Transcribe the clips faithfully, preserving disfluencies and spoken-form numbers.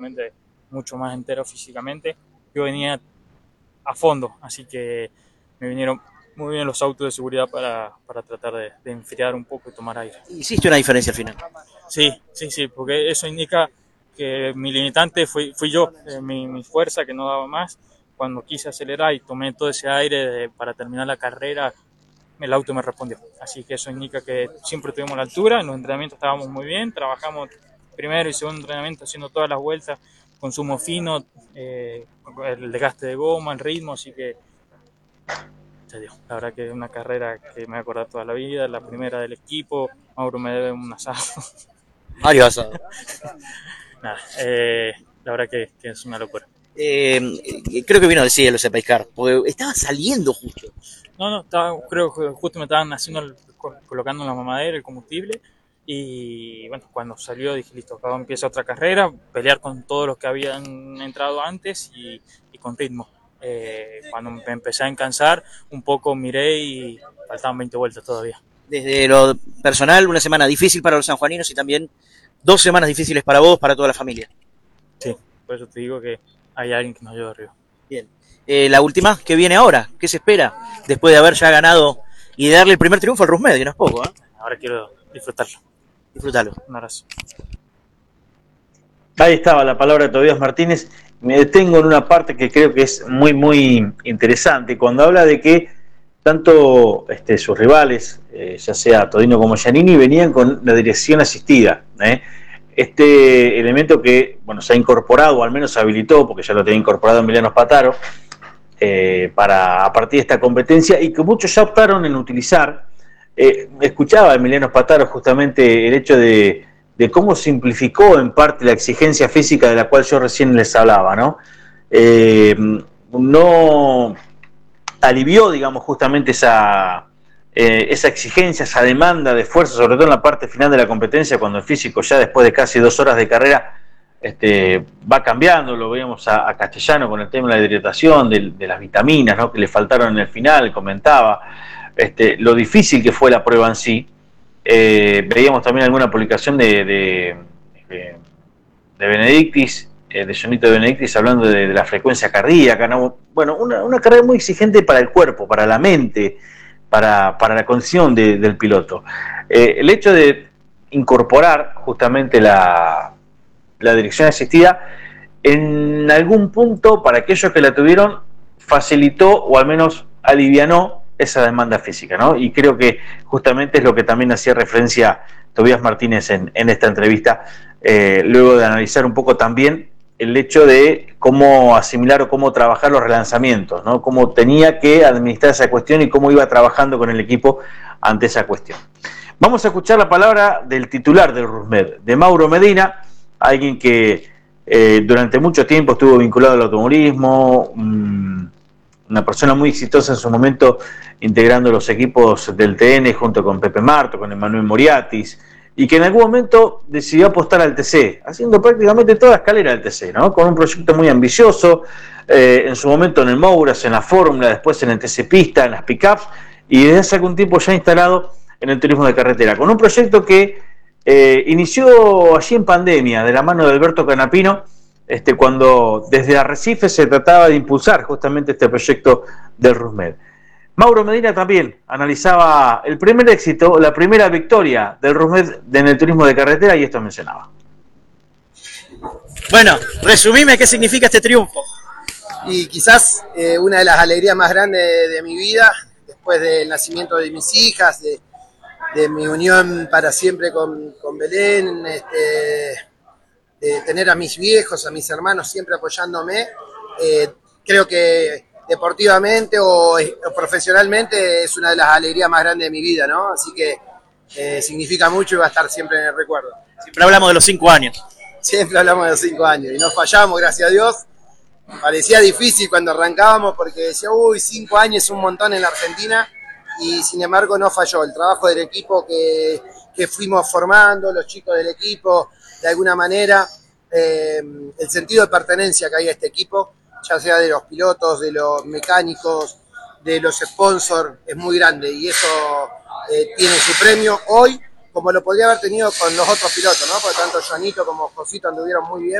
obviamente mucho más entero físicamente. Yo venía a fondo, así que me vinieron muy bien los autos de seguridad para, para tratar de, de enfriar un poco y tomar aire. Hiciste una diferencia al final. Sí, sí, sí, porque eso indica que mi limitante fui, fui yo, eh, mi, mi fuerza que no daba más. Cuando quise acelerar y tomé todo ese aire de, para terminar la carrera, el auto me respondió. Así que eso indica que siempre tuvimos la altura, en los entrenamientos estábamos muy bien, trabajamos primero y segundo entrenamiento haciendo todas las vueltas, consumo fino, eh, el desgaste de goma, el ritmo, así que se dio. La verdad que es una carrera que me voy a acordar toda la vida, la primera del equipo, Mauro me debe un asado. Varios asados. Nada, eh, la verdad que, que es una locura. Eh, creo que vino del cielo ese Pacecar, porque estaba saliendo justo. No, no, estaba, creo que justo me estaban haciendo el, colocando en la mamadera el combustible y bueno, cuando salió dije listo, acá empieza otra carrera, pelear con todos los que habían entrado antes y, y con ritmo. Eh, cuando me empecé a encansar, un poco miré y faltaban veinte vueltas todavía. Desde lo personal, una semana difícil para los sanjuaninos y también dos semanas difíciles para vos, para toda la familia. Sí, por eso te digo que hay alguien que nos lleva arriba. Bien. Eh, la última, ¿qué viene ahora? ¿Qué se espera después de haber ya ganado y de darle el primer triunfo al Rusmed, que no es poco, ¿eh? Ahora quiero disfrutarlo. Disfrútalo. Un abrazo. Ahí estaba la palabra de Tobías Martínez. Me detengo en una parte que creo que es muy, muy interesante. Cuando habla de que tanto este, sus rivales, eh, ya sea Todino como Giannini, venían con la dirección asistida. ¿eh? Este elemento que bueno, se ha incorporado, o al menos se habilitó, porque ya lo tenía incorporado Emiliano Spataro, eh, para a partir de esta competencia, y que muchos ya optaron en utilizar. Eh, escuchaba a Emiliano Spataro justamente el hecho de de cómo simplificó en parte la exigencia física de la cual yo recién les hablaba, ¿no? Eh, no alivió, digamos, justamente esa, eh, esa exigencia, esa demanda de esfuerzo, sobre todo en la parte final de la competencia, cuando el físico ya después de casi dos horas de carrera este, va cambiando. Lo veíamos a, a Castellano con el tema de la hidratación, de, de las vitaminas, ¿no? Que le faltaron en el final, comentaba este, lo difícil que fue la prueba en sí. Eh, veíamos también alguna publicación de, de, de, de Benedictis, eh, de Jonito de Benedictis, hablando de, de la frecuencia cardíaca, ¿no? Bueno, una, una carrera muy exigente para el cuerpo, para la mente, para, para la condición de, del piloto. Eh, el hecho de incorporar justamente la, la dirección asistida, en algún punto, para aquellos que la tuvieron, facilitó o al menos alivianó esa demanda física, ¿no? Y creo que justamente es lo que también hacía referencia Tobías Martínez en, en esta entrevista, eh, luego de analizar un poco también el hecho de cómo asimilar o cómo trabajar los relanzamientos, ¿no? Cómo tenía que administrar esa cuestión y cómo iba trabajando con el equipo ante esa cuestión. Vamos a escuchar la palabra del titular del Rusmed, de Mauro Medina, alguien que eh, durante mucho tiempo estuvo vinculado al automovilismo, mmm, una persona muy exitosa en su momento integrando los equipos del T N junto con Pepe Marto, con Emanuel Moriatis, y que en algún momento decidió apostar al T C, haciendo prácticamente toda la escalera del T C, ¿no? Con un proyecto muy ambicioso, eh, en su momento en el Mouras, en la Fórmula, después en el T C Pista, en las pickups, y desde hace algún tiempo ya instalado en el turismo de carretera, con un proyecto que eh, inició allí en pandemia, de la mano de Alberto Canapino, Este, cuando desde Arrecife se trataba de impulsar justamente este proyecto del Rusmed. Mauro Medina también analizaba el primer éxito, la primera victoria del Rusmed en el turismo de carretera, y esto mencionaba. Bueno, resumime qué significa este triunfo. Y quizás eh, una de las alegrías más grandes de, de mi vida, después del nacimiento de mis hijas, de, de mi unión para siempre con, con Belén, este, de tener a mis viejos, a mis hermanos siempre apoyándome. Eh, creo que deportivamente o, o profesionalmente es una de las alegrías más grandes de mi vida, ¿no? Así que eh, significa mucho y va a estar siempre en el recuerdo. Siempre hablamos de los cinco años. Siempre hablamos de los cinco años y no fallamos, gracias a Dios. Parecía difícil cuando arrancábamos porque decía, uy, cinco años es un montón en la Argentina, y sin embargo no falló. El trabajo del equipo que, que fuimos formando, los chicos del equipo, de alguna manera, eh, el sentido de pertenencia que hay a este equipo, ya sea de los pilotos, de los mecánicos, de los sponsors, es muy grande, y eso eh, tiene su premio hoy, como lo podría haber tenido con los otros pilotos, ¿no? Porque tanto Janito como Josito anduvieron muy bien,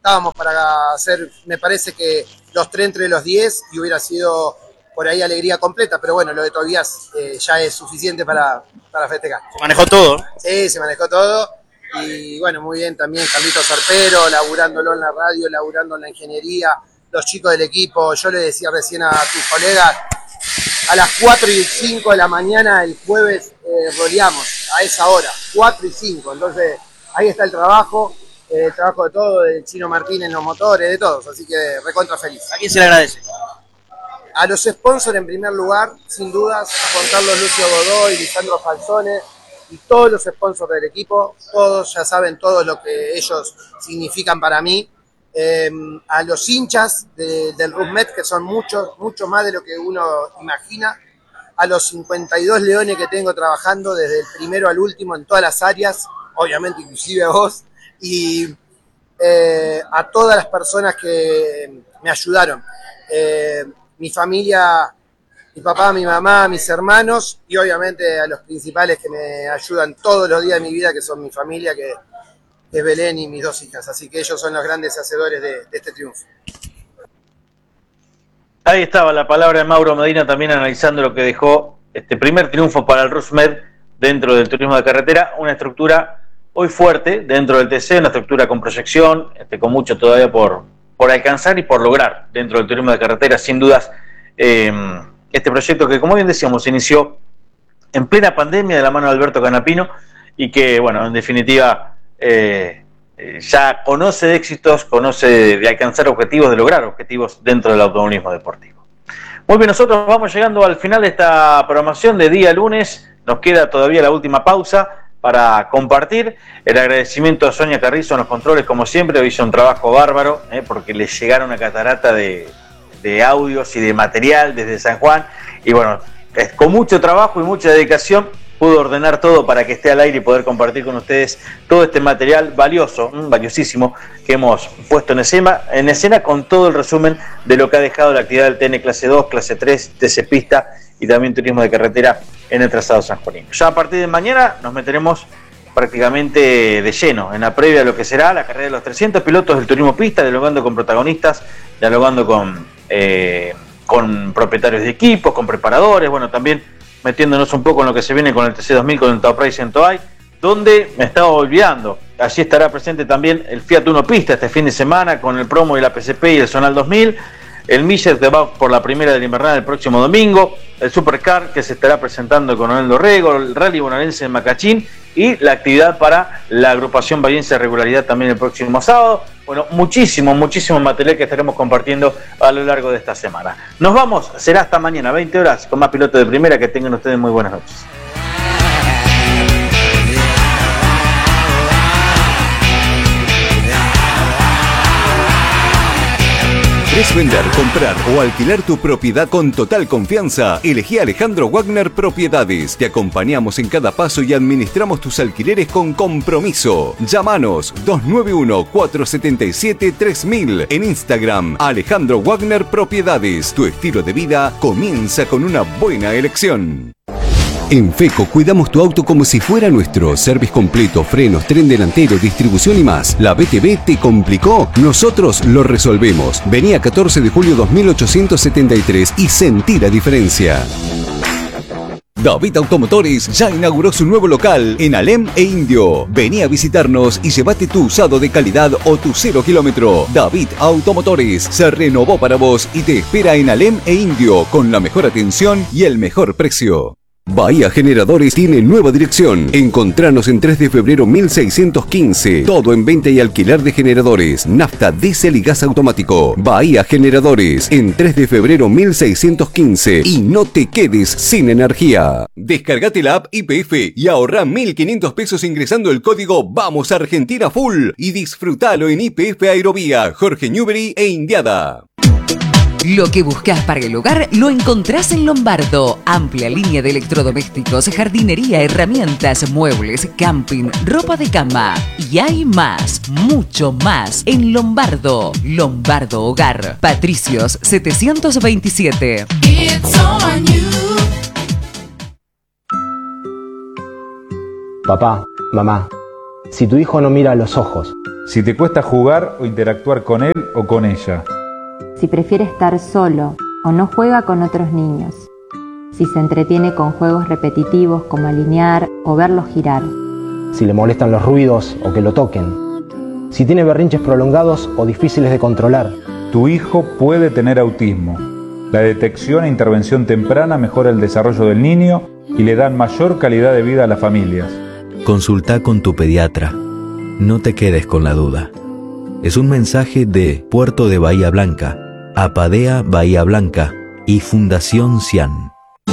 estábamos para hacer, me parece que los tres entre los diez y hubiera sido por ahí alegría completa, pero bueno, lo de Tobías eh, ya es suficiente para, para festejar. Se manejó todo. Sí, se manejó todo. Y bueno, muy bien también Carlitos Arpero, laburándolo en la radio, laburando en la ingeniería, los chicos del equipo. Yo le decía recién a tus colegas, a las cuatro y cinco de la mañana el jueves eh, roleamos, a esa hora, cuatro y cinco. Entonces, ahí está el trabajo, eh, el trabajo de todo, del Chino Martínez en los motores, de todos. Así que recontra feliz. ¿A quién se le agradece? A los sponsors en primer lugar, sin dudas, a Juan Carlos Lucio Godoy, Lisandro Falzone y todos los sponsors del equipo, todos ya saben todo lo que ellos significan para mí. Eh, a los hinchas de, del RusMed, que son muchos, mucho más de lo que uno imagina, a los cincuenta y dos leones que tengo trabajando desde el primero al último en todas las áreas, obviamente inclusive a vos, y eh, a todas las personas que me ayudaron. Eh, mi familia, mi papá, mi mamá, mis hermanos y obviamente a los principales que me ayudan todos los días de mi vida, que son mi familia, que es Belén y mis dos hijas. Así que ellos son los grandes hacedores de, de este triunfo. Ahí estaba la palabra de Mauro Medina también analizando lo que dejó este primer triunfo para el RusMed dentro del turismo de carretera, una estructura hoy fuerte dentro del T C, una estructura con proyección, este, con mucho todavía por... por alcanzar y por lograr dentro del turismo de carretera, sin dudas, eh, este proyecto que, como bien decíamos, se inició en plena pandemia de la mano de Alberto Canapino y que, bueno, en definitiva, eh, ya conoce de éxitos, conoce de, de alcanzar objetivos, de lograr objetivos dentro del automovilismo deportivo. Muy bien, nosotros vamos llegando al final de esta programación de día lunes, nos queda todavía la última pausa para compartir. El agradecimiento a Sonia Carrizo en los controles, como siempre, hoy hizo un trabajo bárbaro, eh, porque le llegaron una catarata de, de audios y de material desde San Juan, y bueno, eh, con mucho trabajo y mucha dedicación pudo ordenar todo para que esté al aire y poder compartir con ustedes todo este material valioso, mmm, valiosísimo, que hemos puesto en escena, en escena con todo el resumen de lo que ha dejado la actividad del T N clase dos, clase tres, T C Pista y también turismo de carretera en el trazado sanjuanino. Ya a partir de mañana nos meteremos prácticamente de lleno en la previa de lo que será la carrera de los trescientos pilotos del turismo pista, dialogando con protagonistas, dialogando con, eh, con propietarios de equipos, con preparadores, bueno, también metiéndonos un poco en lo que se viene con el T C dos mil, con el Top Race en Toay, donde me estaba olvidando, allí estará presente también el Fiat Uno Pista este fin de semana con el promo y la P C P y el Zonal dos mil, el Millet que va por la primera del invernal el próximo domingo, el Supercar que se estará presentando con Coronel Dorrego, el Rally Bonaerense en Macachín y la actividad para la agrupación Bahiense de Regularidad también el próximo sábado. Bueno, muchísimo, muchísimo material que estaremos compartiendo a lo largo de esta semana. Nos vamos, será hasta mañana, veinte horas, con más pilotos de primera. Que tengan ustedes muy buenas noches. ¿Querés vender, comprar o alquilar tu propiedad con total confianza? Elegí Alejandro Wagner Propiedades. Te acompañamos en cada paso y administramos tus alquileres con compromiso. Llámanos dos nueve uno, cuatro siete siete, tres mil. En Instagram, Alejandro Wagner Propiedades. Tu estilo de vida comienza con una buena elección. En FECO cuidamos tu auto como si fuera nuestro. Service completo, frenos, tren delantero, distribución y más. ¿La B T V te complicó? Nosotros lo resolvemos. Vení a catorce de julio dos mil ochocientos setenta y tres y sentí la diferencia. David Automotores ya inauguró su nuevo local en Alem e Indio. Vení a visitarnos y llévate tu usado de calidad o tu cero kilómetro. David Automotores se renovó para vos y te espera en Alem e Indio con la mejor atención y el mejor precio. Bahía Generadores tiene nueva dirección. Encontranos en tres de febrero mil seiscientos quince. Todo en venta y alquiler de generadores, nafta, diésel y gas automático. Bahía Generadores en tres de febrero mil seiscientos quince. Y no te quedes sin energía. Descargate la app Y P F y ahorrá mil quinientos pesos ingresando el código Vamos Argentina Full y disfrutalo en Y P F Aerovía, Jorge Newbery e Indiada. Lo que buscas para el hogar lo encontrás en Lombardo. Amplia línea de electrodomésticos, jardinería, herramientas, muebles, camping, ropa de cama. Y hay más, mucho más en Lombardo. Lombardo Hogar. Patricios setecientos veintisiete. Papá, mamá, si tu hijo no mira a los ojos, Si te cuesta jugar o interactuar con él o con ella. Si prefiere estar solo o no juega con otros niños. Si se entretiene con juegos repetitivos como alinear o verlos girar. Si le molestan los ruidos o que lo toquen. Si tiene berrinches prolongados o difíciles de controlar. Tu hijo puede tener autismo. La detección e intervención temprana mejora el desarrollo del niño y le dan mayor calidad de vida a las familias. Consulta con tu pediatra. No te quedes con la duda. Es un mensaje de Puerto de Bahía Blanca, Apadea Bahía Blanca y Fundación Cian.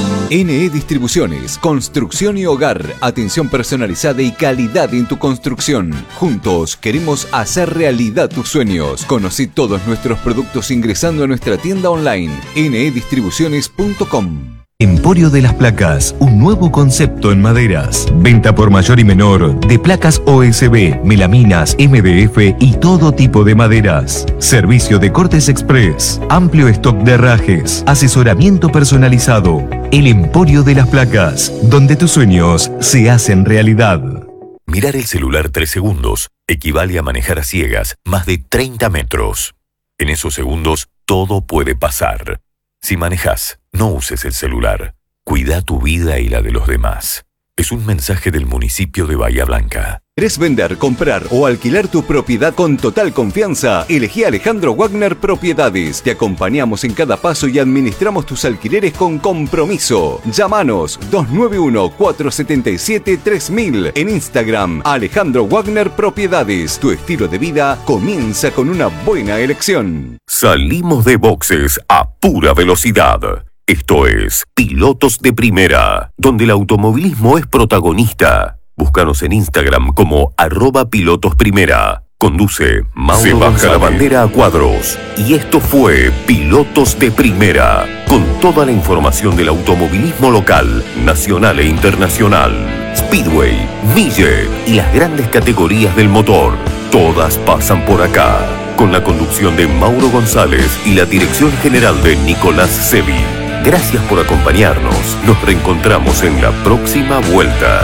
N E Distribuciones, construcción y hogar, atención personalizada y calidad en tu construcción. Juntos queremos hacer realidad tus sueños. Conocí todos nuestros productos ingresando a nuestra tienda online ene e distribuciones punto com. Emporio de las Placas, un nuevo concepto en maderas. Venta por mayor y menor de placas O S B, melaminas, M D F y todo tipo de maderas. Servicio de cortes express, amplio stock de herrajes, asesoramiento personalizado. El Emporio de las Placas, donde tus sueños se hacen realidad. Mirar el celular tres segundos equivale a manejar a ciegas más de treinta metros. En esos segundos todo puede pasar. Si manejas, no uses el celular. Cuida tu vida y la de los demás. Es un mensaje del municipio de Bahía Blanca. ¿Querés vender, comprar o alquilar tu propiedad con total confianza? Elegí a Alejandro Wagner Propiedades. Te acompañamos en cada paso y administramos tus alquileres con compromiso. Llámanos dos nueve uno, cuatro siete siete, tres mil. En Instagram, Alejandro Wagner Propiedades. Tu estilo de vida comienza con una buena elección. Salimos de boxes a pura velocidad. Esto es Pilotos de Primera, donde el automovilismo es protagonista. Búscanos en Instagram como arroba pilotos primera. Conduce Mauro Se baja González. La bandera a cuadros. Y esto fue Pilotos de Primera, con toda la información del automovilismo local, nacional e internacional. Speedway, Millet y las grandes categorías del motor. Todas pasan por acá. Con la conducción de Mauro González y la dirección general de Nicolás Sevi. Gracias por acompañarnos. Nos reencontramos en la próxima vuelta.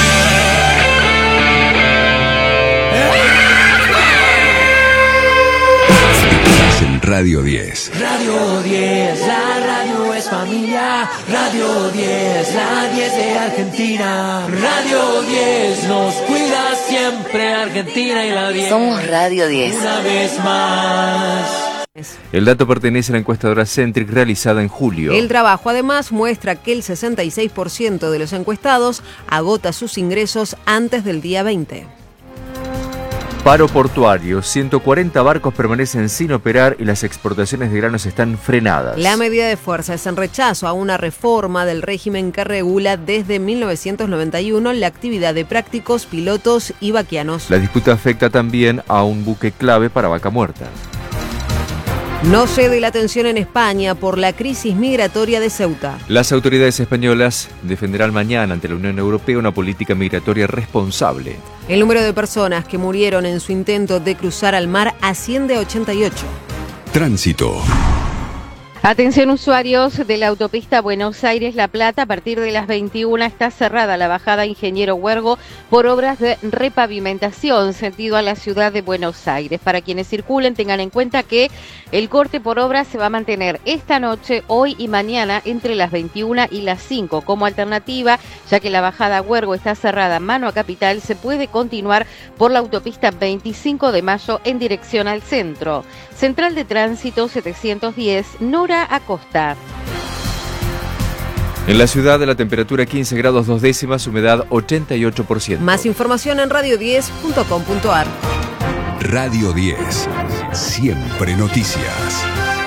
En Radio diez. Radio diez, la radio es familia. Radio diez, la diez de Argentina. Radio diez, nos cuida siempre Argentina y la diez. Somos Radio diez. Una vez más. El dato pertenece a la encuestadora Centric realizada en julio. El trabajo además muestra que el sesenta y seis por ciento de los encuestados agota sus ingresos antes del día veinte. Paro portuario, ciento cuarenta barcos permanecen sin operar y las exportaciones de granos están frenadas. La medida de fuerza es en rechazo a una reforma del régimen que regula desde mil novecientos noventa y uno la actividad de prácticos, pilotos y vaquianos. La disputa afecta también a un buque clave para Vaca Muerta. No cede la atención en España por la crisis migratoria de Ceuta. Las autoridades españolas defenderán mañana ante la Unión Europea una política migratoria responsable. El número de personas que murieron en su intento de cruzar al mar asciende a ochenta y ocho. Tránsito. Atención usuarios de la autopista Buenos Aires-La Plata, a partir de las veintiuna está cerrada la bajada Ingeniero Huergo por obras de repavimentación sentido a la ciudad de Buenos Aires. Para quienes circulen tengan en cuenta que el corte por obras se va a mantener esta noche, hoy y mañana entre las veintiuna y las cinco. Como alternativa, ya que la bajada Huergo está cerrada mano a Capital, se puede continuar por la autopista veinticinco de mayo en dirección al centro. Central de Tránsito setecientos diez, Nora Acosta. En la ciudad de la temperatura quince grados dos décimas, humedad ochenta y ocho por ciento. Más información en radio diez punto com punto a r. Radio diez, siempre noticias.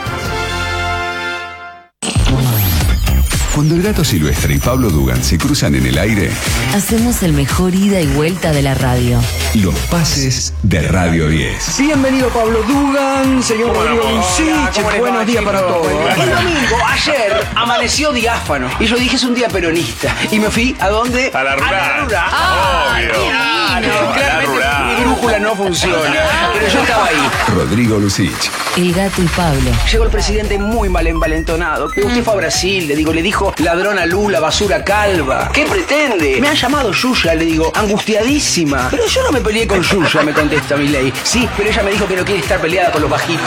Cuando el Gato Silvestre y Pablo Dugan se cruzan en el aire, hacemos el mejor ida y vuelta de la radio. Los pases de Radio diez. Bienvenido Pablo Dugan, señor Rodrigo Lucich, buenos días para todos. El domingo, ayer, amaneció diáfano. Y yo dije es un día peronista. Y me fui, ¿a dónde? A la rural. A la rural. Obvio. Claramente mi brújula no funciona. Pero yo estaba ahí. Rodrigo Lucich. El Gato y Pablo. Llegó el presidente muy mal envalentonado. Usted fue a Brasil, le digo, le dijo ladrona Lula, basura calva. ¿Qué pretende? Me ha llamado Yuya, le digo, angustiadísima. Pero yo no me peleé con Yuya, me contesta Milei. Sí, pero ella me dijo que no quiere estar peleada con los bajitos.